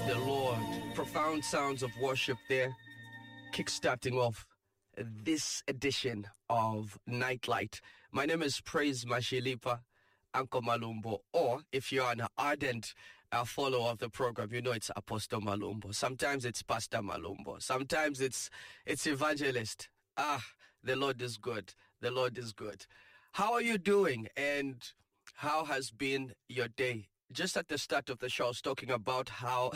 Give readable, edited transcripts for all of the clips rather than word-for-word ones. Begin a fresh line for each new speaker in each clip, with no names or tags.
the Lord. Profound sounds of worship there, kickstarting off this edition of Nightlight. My name is Praise Mashilipa, Uncle Malumbo, or if you're an ardent follower of the program, you know it's Apostle Malumbo. Sometimes it's Pastor Malumbo. Sometimes it's Evangelist. The Lord is good. The Lord is good. How are you doing, and how has been your day? Just at the start of the show, I was talking about how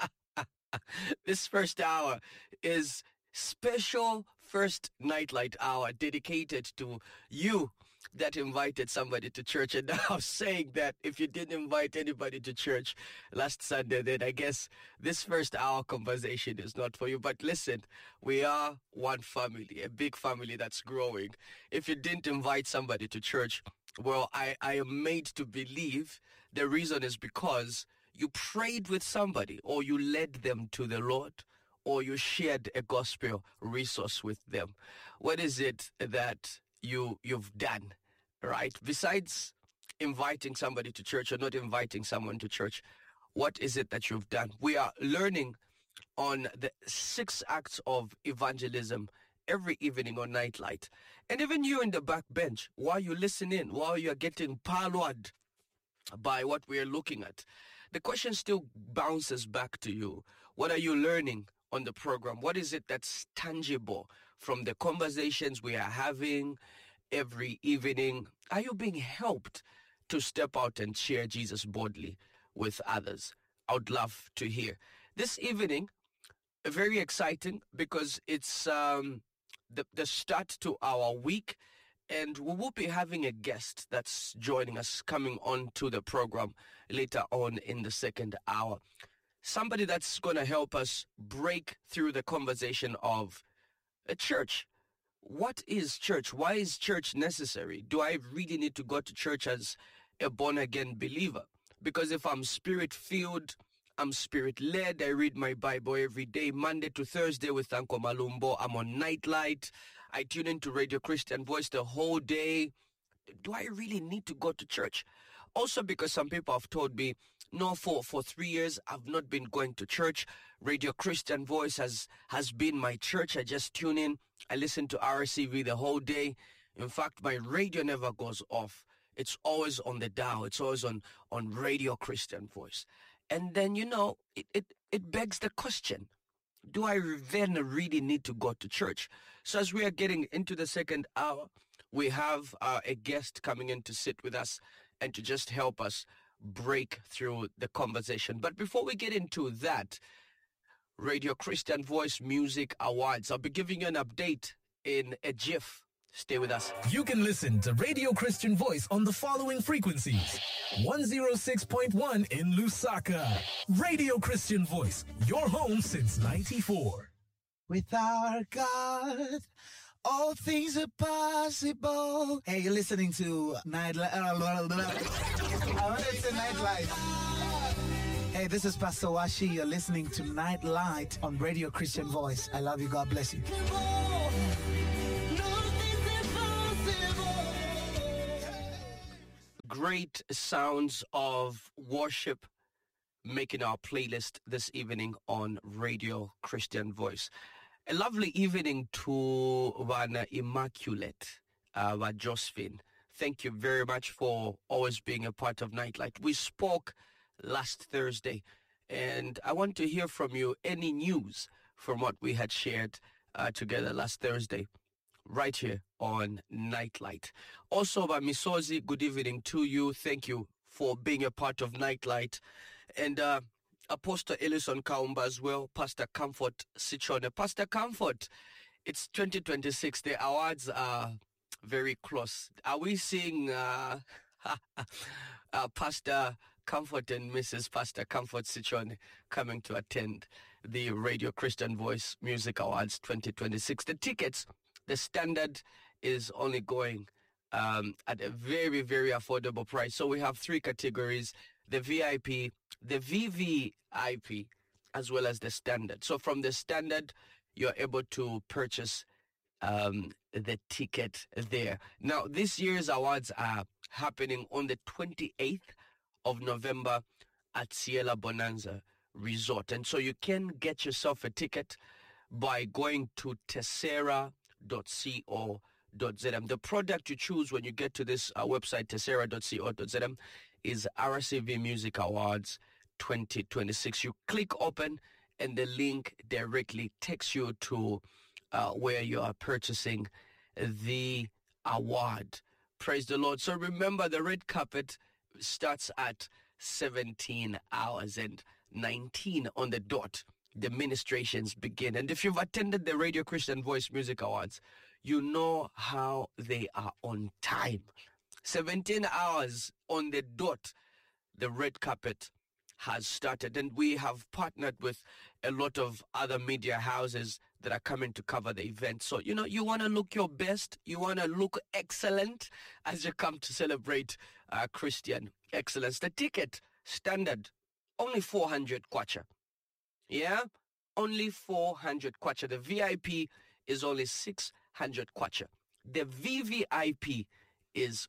this first hour is special first Nightlight hour dedicated to you that invited somebody to church. And now I'm saying that if you didn't invite anybody to church last Sunday, then I guess this first hour conversation is not for you. But listen, we are one family, a big family that's growing. If you didn't invite somebody to church, well, I am made to believe the reason is because you prayed with somebody, or you led them to the Lord, or you shared a gospel resource with them. What is it that you've done, right? Besides inviting somebody to church or not inviting someone to church, what is it that you've done? We are learning on the 6 acts of evangelism every evening on Nightlight. And even you in the back bench, while you listen in, while you're getting parlored by what we're looking at, the question still bounces back to you. What are you learning on the program? What is it that's tangible from the conversations we are having every evening? Are you being helped to step out and share Jesus boldly with others? I would love to hear. This evening, very exciting because it's the start to our week, and we will be having a guest that's joining us, coming on to the program later on in the second hour. Somebody that's going to help us break through the conversation of a church. What is church? Why is church necessary? Do I really need to go to church as a born-again believer? Because if I'm spirit-filled, I'm spirit-led, I read my Bible every day, Monday to Thursday with Uncle Malumbo. I'm on Nightlight. I tune into Radio Christian Voice the whole day. Do I really need to go to church? Also because some people have told me, no, for 3 years, I've not been going to church. Radio Christian Voice has been my church. I just tune in. I listen to RCV the whole day. In fact, my radio never goes off. It's always on the dial. It's always on Radio Christian Voice. And then, it begs the question, do I then really need to go to church? So as we are getting into the second hour, we have a guest coming in to sit with us and to just help us break through the conversation. But before we get into that, Radio Christian Voice Music Awards, I'll be giving you an update in a jiff. Stay with us.
You can listen to Radio Christian Voice on the following frequencies. 106.1 in Lusaka. Radio Christian Voice, your home since 94.
With our God, all things are possible. Hey, you're listening to Nightlight. I wanted to say Nightlight. Hey, this is Pastor Washi. You're listening to Nightlight on Radio Christian Voice. I love you. God bless you.
Great sounds of worship making our playlist this evening on Radio Christian Voice. A lovely evening to Vana Immaculate, Josephine. Thank you very much for always being a part of Nightlight. We spoke last Thursday, and I want to hear from you any news from what we had shared together last Thursday, right here on Nightlight. Also, Misozi, good evening to you. Thank you for being a part of Nightlight. And Apostle Ellison Kaumba as well, Pastor Comfort Sichone. Pastor Comfort, it's 2026. The awards are very close. Are we seeing Pastor Comfort and Mrs. Pastor Comfort Sichone coming to attend the Radio Christian Voice Music Awards 2026? The tickets, the standard is only going at a very, very affordable price. So we have 3 categories: the VIP, the VVIP, as well as the standard. So from the standard, you're able to purchase the ticket there. Now, this year's awards are happening on the 28th of November at Ciela Bonanza resort. And so you can get yourself a ticket by going to tessera.co.zm. The product you choose when you get to this website, tessera.co.zm, is RCV Music Awards 2026. You click open and the link directly takes you to where you are purchasing the award. Praise the Lord. So remember, the red carpet starts at 17 hours and 19 on the dot. The ministrations begin. And if you've attended the Radio Christian Voice Music Awards, you know how they are on time. 17 hours on the dot, the red carpet has started. And we have partnered with a lot of other media houses that are coming to cover the event. So, you want to look your best. You want to look excellent as you come to celebrate Christian excellence. The ticket, standard, only 400 kwacha. Yeah? Only 400 kwacha. The VIP is only 600 kwacha. The VVIP is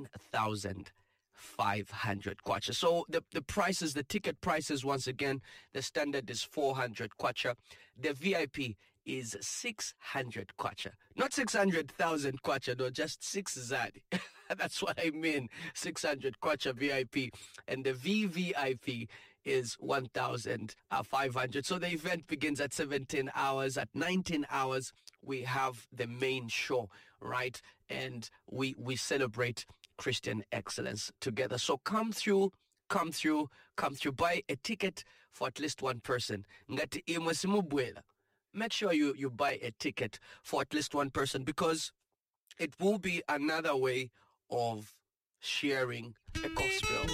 1,500 kwacha. So the prices, the ticket prices, once again, the standard is 400 kwacha. The VIP is 600 kwacha. Not 600,000 kwacha, no, just 6 zadi. That's what I mean. 600 kwacha VIP. And the VVIP is 1,500. So the event begins at 17 hours. At 19 hours, we have the main show, right? And we celebrate Christian excellence together. So come through. Buy a ticket for at least one person. Ngati imwe simubwela. Make sure you buy a ticket for at least one person, because it will be another way of sharing a gospel.